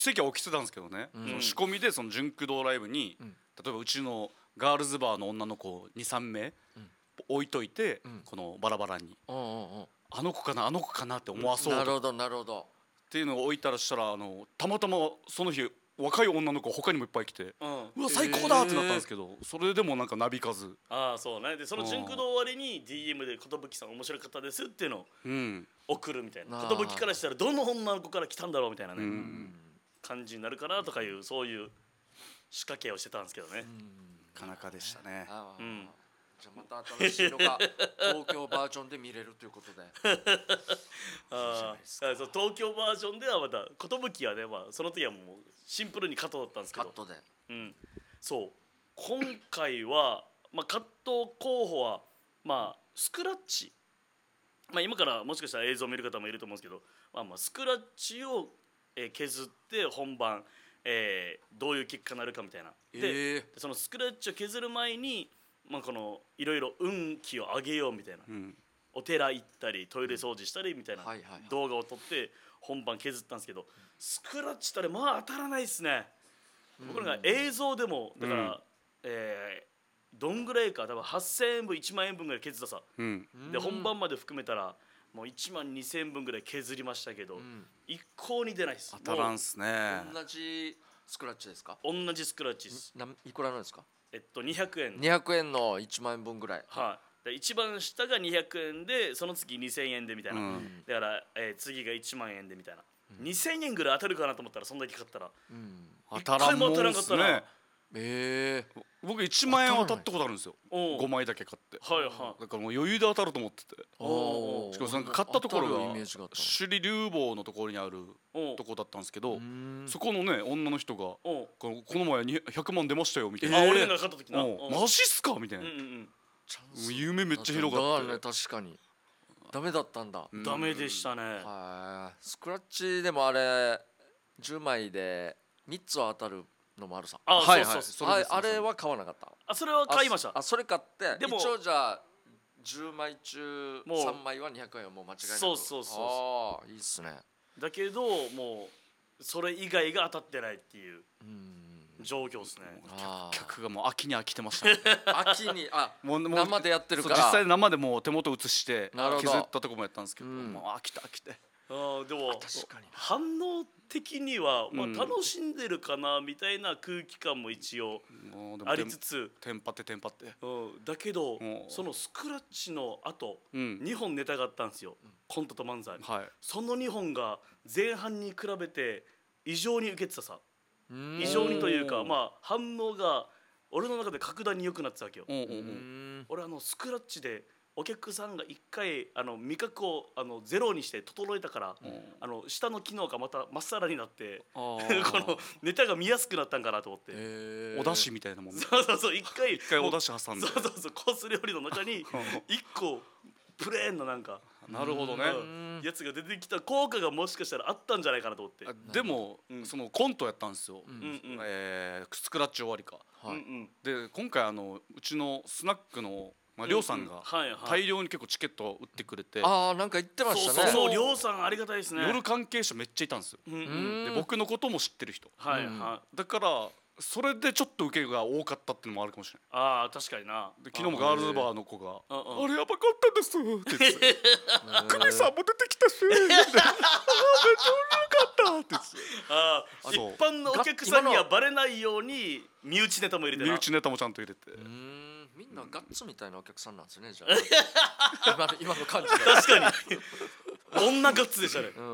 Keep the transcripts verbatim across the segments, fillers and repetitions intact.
席は起きてたんですけどね、その仕込みでその純駆動ライブに、例えばうちのガールズバーの女の子にさんめい置いといて、このバラバラに、あの子かなあの子かなって思わそうと、 なるほどなるほどっていうのを置いたらしたら、あのたまたまその日若い女の子他にもいっぱい来て、うわ最高だってなったんですけど、それでもなんかなびかず。 ああそうね。でその純駆動終わりに ディーエム で寿さん面白かったですっていうのを送るみたいな、寿からしたらどの女の子から来たんだろうみたいなね感じになるかなとかいう、そういう仕掛けをしてたんですけどね。 なかなかでしたね。 うん。 じゃあまた新しいのが東京バージョンで見れるということでああ、そう東京バージョンではまた寿はね、まあその時はもうシンプルにカットだったんですけど、 カットで、 うん、そう今回はまあカット候補はまあスクラッチ、まあ今からもしかしたら映像を見る方もいると思うんですけど、まあまあスクラッチを削って本番、えー、どういう結果になるかみたいな。で、えー、そのスクラッチを削る前にまあこのいろいろ運気を上げようみたいな、うん、お寺行ったりトイレ掃除したりみたいな動画を撮って本番削ったんですけど、スクラッチったらまあ当たらないですね。僕らが映像でもだから、うん、えー、どんぐらいか多分はっせんえんぶんいちまんえんぶんぐらい削ったさ、うん、で本番まで含めたらもういちまんにせんえんぶんぐらい削りましたけど、うん、一向に出ないです。 当たらんすね。 同じスクラッチですか？ 同じスクラッチです。 いくらなんですか？ えっとにひゃくえん。 にひゃくえんのいちまんえんぶんぐらい。 はい。で一番下がにひゃくえんで、その次にせんえんでみたいな。うん、だから、えー、次がいちまんえんでみたいな。うん、にせんえんぐらい当たるかなと思ったらそんだけ買ったら、うん、 当たらんもんですね。 えー、 僕いちまんえん当たったことあるんですよ。ごまいだけ買って。 はいはい。 だからもう余裕で当たると思ってて。しかもなんか買ったところが首里流房のところにあるとこだったんですけど、そこのね女の人がこの前ひゃくまん出ましたよみたいな。 あ、俺が買った時な。 マジっすかみたいな。夢めっちゃ広がって。 確かに。ダメだったんだ。 ダメでしたね。 スクラッチでもあれじゅうまいでみっつは当たるのもあるさ。 あ、はいはい。 あれは買わなかった。 あ、それは買いました。 あ、それ買ってでも一応じゃあじゅうまい中さんまいはにひゃくえんはもう間違いなく。 そうそうそう。 ああ、いいっすね。 だけどもうそれ以外が当たってないっていう状況ですね。 客がもう秋に飽きてましたね。 秋に、あ、もう生でやってるから。 実際生でもう手元映して削ったとこもやったんですけど、もう飽きた飽きて。 あ、でも反応的にはまあ楽しんでるかなみたいな空気感も一応ありつつ、 テンパってテンパって、 だけどそのスクラッチの後にほんネタがあったんですよ、コントと漫才。そのにほんが前半に比べて異常に受けてたさ。異常にというか、まあ反応が俺の中で格段に良くなってたわけよ。俺あのスクラッチでお客さんが一回あの味覚をあのゼロにして整えたから、うん、あの下の機能がまたまっさらになってこのネタが見やすくなったんかなと思って、 お出汁みたいなもんね。 そうそうそう、一回一回お出汁挟んで、 そうそうそう、コース料理の中に一個プレーンのなんかなるほどね、 やつが出てきた効果がもしかしたらあったんじゃないかなと思って。 でも、うん、そのコントやったんですよ、えー、スクラッチ終わりか、はい、で今回あのうちのスナックのまあ、りょうさんが大量に結構チケットを売ってくれて、 ああ、なんか言ってましたね。 そうそう、りょうさんありがたいですね。 夜関係者めっちゃいたんですよ。で僕のことも知ってる人、 はいはい、 だからそれでちょっと受けが多かったっていうのもあるかもしれない。 ああ、確かにな。 で昨日もガールズバーの子が「あれやばかったです」って言って「クミさんも出てきたし」めっちゃ面白かったって言って、 ああ、一般のお客さんにはバレないように身内ネタも入れて、 身内ネタもちゃんと入れて、 みんなガッツみたいなお客さんなんですね、じゃあ今の今の感じで。 確かに女ガッツでしたね。 うん、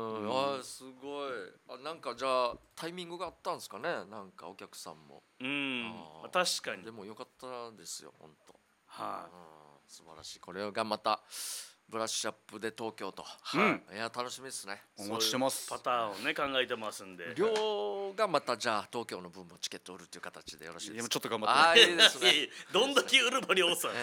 あ、すごい。あ、なんかじゃあタイミングがあったんですかね、なんかお客さんも。 うん、確かに。 でも良かったですよ、本当。 はい、 素晴らしい。これがまたブラッシュアップで東京と、いや楽しみですね。 お待ちしてます。 パターンをね考えてますんで、 量がまたじゃあ東京の分もチケット売るという形でよろしいですか。 今ちょっと頑張って。 ああ、いいですね。 どんだけ売るばりょうさん。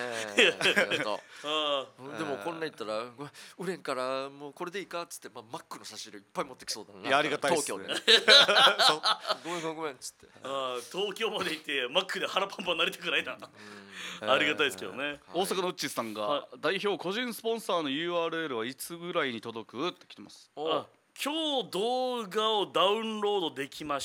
でもこんな言ったら売れんからもうこれでいいかっつって、まあマックの差し入れいっぱい持ってきそうだな。 いや、ありがたいですね。 東京で。ごめんごめんごめんっつって。 ああ、東京まで行ってマックで腹パンパンになりたくないな。ありがたいですけどね。 大阪のうっちーさんが代表個人スポンサーの ユーアールエルはいつぐらいに届くって来てます。 あ、 今日動画をダウンロードできま